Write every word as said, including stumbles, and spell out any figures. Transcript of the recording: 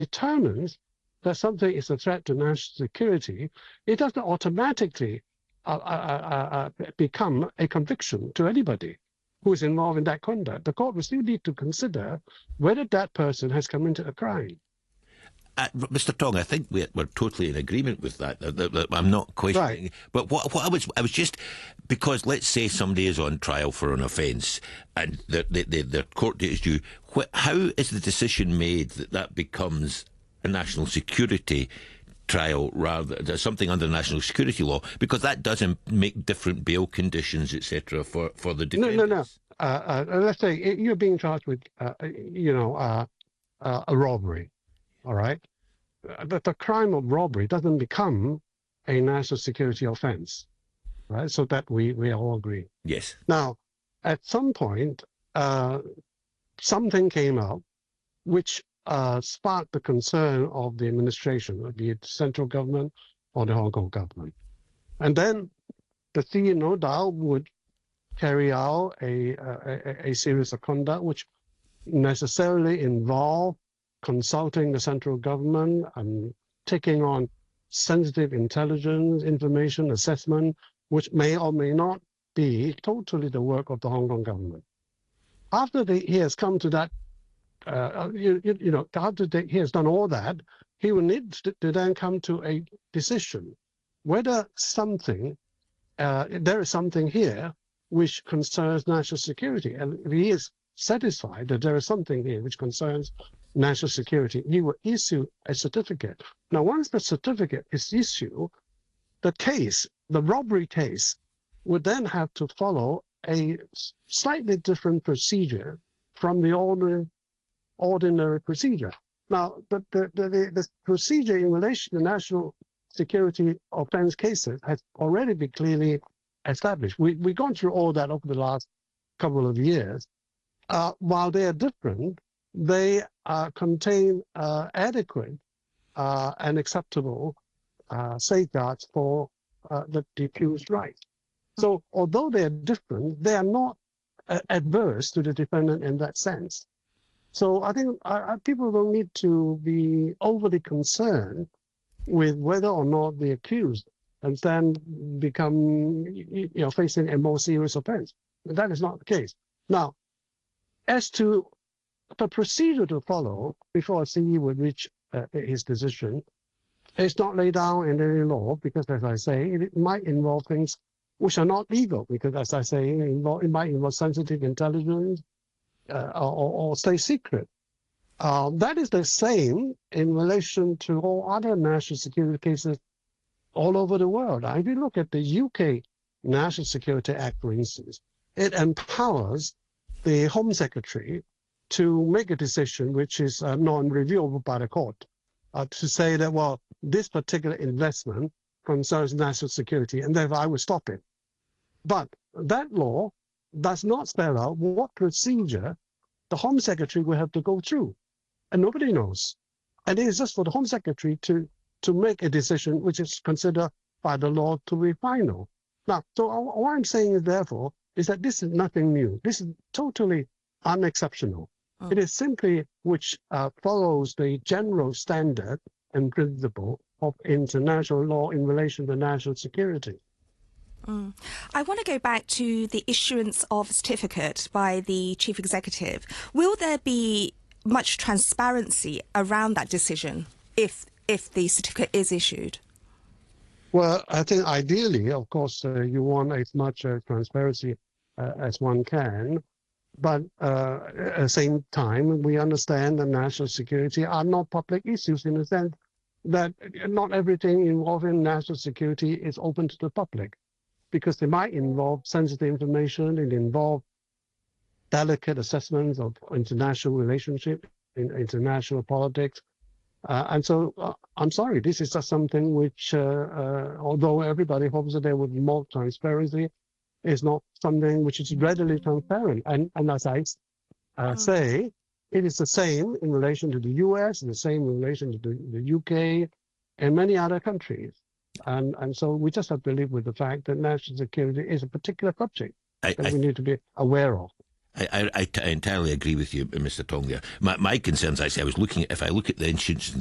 determines that something is a threat to national security, it doesn't automatically uh, uh, uh, become a conviction to anybody who is involved in that conduct. The court will still need to consider whether that person has committed a crime. Uh, Mister Tong, I think we're, we're totally in agreement with that. I'm not questioning. Right. But what, what I was, I was just, because let's say somebody is on trial for an offence and the, the, the, the court date is due, wh- how is the decision made that that becomes a national security trial rather than something under national security law? Because that doesn't make different bail conditions, et cetera, for, for the defendants. No, no, no. Uh, uh, let's say you're being charged with, uh, you know, uh, uh, a robbery. All right. But the crime of robbery doesn't become a national security offense, right? So that we, we all agree. Yes. Now, at some point, uh, something came up which uh, sparked the concern of the administration, be it central government or the Hong Kong government. And then the C E no doubt would carry out a, a, a series of conduct which necessarily involve consulting the central government and taking on sensitive intelligence, information assessment, which may or may not be totally the work of the Hong Kong government. After the, he has come to that, uh, you, you, you know, after the, he has done all that, he will need to, to then come to a decision whether something, uh, there is something here which concerns national security. And if he is satisfied that there is something here which concerns national security, he will issue a certificate. Now, once the certificate is issued, the case, the robbery case, would then have to follow a slightly different procedure from the ordinary, ordinary procedure. Now, the, the, the, the procedure in relation to national security offense cases has already been clearly established. We, we've gone through all that over the last couple of years. Uh, while they are different, they uh, contain uh, adequate uh, and acceptable uh, safeguards for uh, the accused rights. So although they are different, they are not uh, adverse to the defendant in that sense. So I think uh, people don't need to be overly concerned with whether or not the accused and then become, you know, facing a more serious offense. That is not the case. Now, as to the procedure to follow before a C E would reach uh, his decision, it's not laid down in any law because, as I say, it might involve things which are not legal because, as I say, it, involve, it might involve sensitive intelligence uh, or, or state secret. Uh, that is the same in relation to all other national security cases all over the world. If you look at the U K National Security Act, for instance, it empowers the Home Secretary to make a decision which is uh, non-reviewable by the court, uh, to say that, well, this particular investment concerns national security, and therefore I will stop it. But that law does not spell out what procedure the Home Secretary will have to go through, and nobody knows. And it is just for the Home Secretary to, to make a decision which is considered by the law to be final. Now, so what I'm saying is, therefore, is that this is nothing new. This is totally unexceptional. Oh. It is simply which uh, follows the general standard and principle of international law in relation to national security. Mm. I want to go back to the issuance of a certificate by the Chief Executive. Will there be much transparency around that decision if if the certificate is issued? Well, I think ideally, of course, uh, you want as much uh, transparency uh, as one can. But uh, at the same time, we understand that national security are not public issues in the sense that not everything involving national security is open to the public, because they might involve sensitive information, it involve delicate assessments of international relationship, in international politics. Uh, and so, uh, I'm sorry, this is just something which, uh, uh, although everybody hopes that there would be more transparency, is not something which is readily transparent. And, and as I uh, say, it is the same in relation to the U S, the same in relation to the, the U K, and many other countries. And, and so we just have to live with the fact that national security is a particular subject I, that I, we need to be aware of. I, I, I, t- I entirely agree with you, Mister Tong. There, my, my concerns. I say I was looking at if I look at the insurance